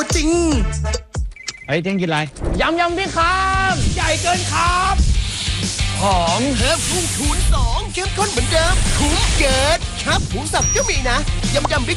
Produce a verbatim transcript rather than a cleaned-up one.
จริงเฮ้ยเที่ยงกินอะไรยำยำพี่ครับใหญ่เกินครับหอมเฮิร์บพุ่งคูณสองเข้มข้นเหมือนเดิมคุ้มเกิดครับหมูสับก็มีนะยำยำบิ๊ก